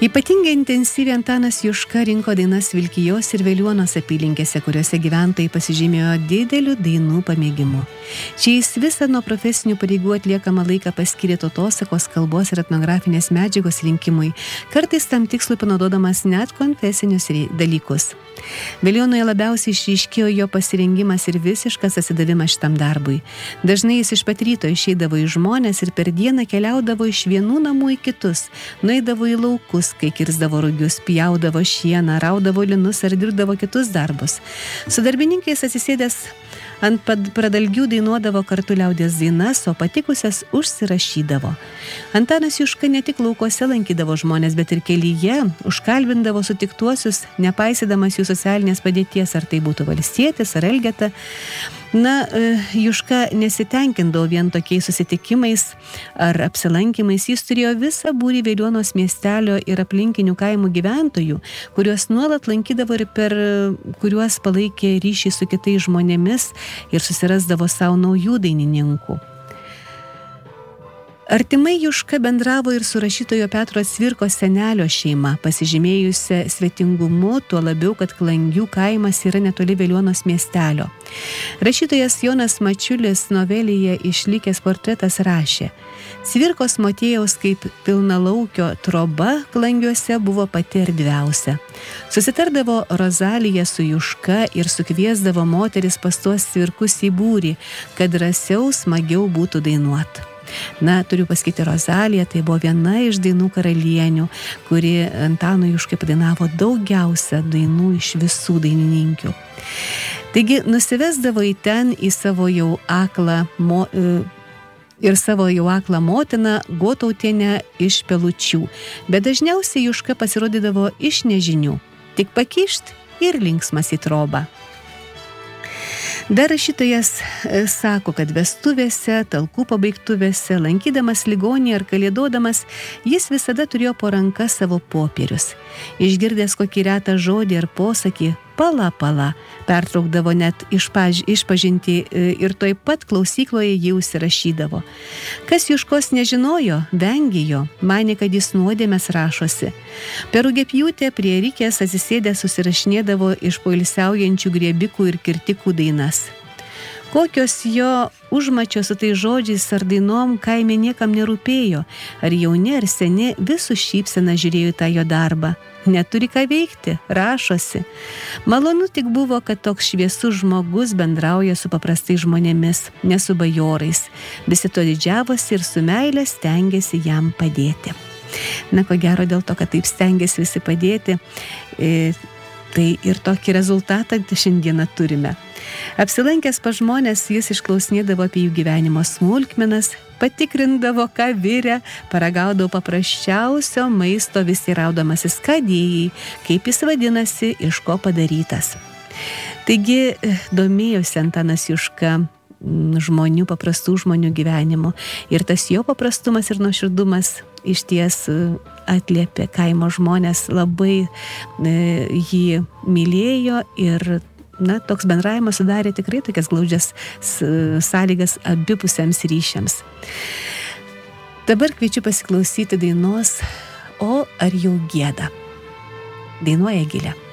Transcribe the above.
Ypatingai intensyviai Antanas Juška rinko dainas Vilkijos ir Veliuonos apylinkėse, kuriuose gyventojai pasižymėjo dideliu dainų pamėgimu. Čia jis visą nuo profesinių pareigų atliekamą laiką paskyrė tautosakos, kalbos ir etnografinės medžiagos rinkimui, kartais tam tikslui panaudodamas net konfesinius dalykus. Veliuonoje labiausiai išryškėjo jo pasirengimas ir visiškas atsidavimas šitam darbui. Dažnai jis iš pat ryto išeidavo į žmones ir per dieną keliaudavo iš vienų namų į kitus, nueidavo į laukus, kai kirsdavo rugius, pjaudavo šieną, raudavo linus ar dirbdavo kitus darbus. Su darbininkais atsisėdęs ant pradalgių dainuodavo kartu liaudies dainas, o patikusias užsirašydavo. Antanas Juška ne tik laukuose lankydavo žmonės, bet ir kelyje užkalbindavo sutiktuosius, nepaisydamas jų socialinės padėties, ar tai būtų valstietis ar elgeta. Juška nesitenkindavo vien tokiais susitikimais ar apsilankymais, jis turėjo visą būrį Veliuonos miestelio ir aplinkinių kaimų gyventojų, kuriuos nuolat lankydavo ir per kuriuos palaikė ryšį su kitais žmonėmis ir susirasdavo savo naujų dainininkų. Artimai Juška bendravo ir su rašytojo Petro Cvirkos senelio šeima, pasižymėjusią svetingumu, tuo labiau, kad Klangių kaimas yra netoli Veliuonos miestelio. Rašytojas Jonas Mačiulis novelėje Išlikęs portretas rašė: Cvirkos motiejaus kaip pilnalaukio troba Klangiuose buvo pati erdviausia. Susitardavo Rozalija su Juška ir sukviesdavo moteris pas tuos Cvirkus į būrį, kad drąsiau, smagiau būtų dainuoti. Turiu pasakyti, Rozalija tai buvo viena iš dainų karalienių, kuri Antanui Juškai padainavo daugiausia dainų iš visų dainininkių. Taigi nusivesdavo į ten į savo jau aklą motiną Gotautienę iš Pelučių, bet dažniausiai Juška pasirodydavo iš nežinių, tik pakišt ir linksmas į trobą. Dar rašytojas sako, kad vestuvėse, talkų pabaigtuvėse, lankydamas ligonį ar kalėdodamas, jis visada turėjo po ranka savo popierius. Išgirdęs kokį retą žodį ar posakį, pala, pertraukdavo net išpažintį ir toj pat klausykloje jį užsirašydavo. Kas Juškos nežinojo, vengė jo, manė, kad jis nuodėmes rašosi. Per rugiapjūtę prie Rikės atsisėdęs susirašinėdavo iš poilsiaujančių griebikų ir kirtikų dainas. Kokios jo užmačios su tai žodžiais ar dainom kaime niekam nerūpėjo, ar jauni ar seni, visų šypsena žiūrėjo į tą jo darbą. Neturi ką veikti, rašosi. Malonu tik buvo, kad toks šviesus žmogus bendrauja su paprastai žmonėmis, ne su bajorais. Visi to didžiavosi ir su meile stengiasi jam padėti. Ko gero dėl to, kad taip stengiasi visi padėti, tai ir tokį rezultatą šiandieną turime. Apsilankęs pas žmonės, jis išklausinėdavo apie jų gyvenimo smulkmenas, patikrindavo, ką virė, paragaudavo paprasčiausio maisto, vis įraudamasis, ką dėjai, kaip jis vadinasi, iš ko padarytas. Taigi domėjosi Antanas Juška žmonių, paprastų žmonių gyvenimu, ir tas jo paprastumas ir nuoširdumas išties atliepė kaimo žmonės, labai jį mylėjo ir toks bendravimas sudarė tikrai tokias glaudžias sąlygas abipusiams ryšiams. Dabar kviečiu pasiklausyti dainos O ar jau gieda. Dainuoja Egilė.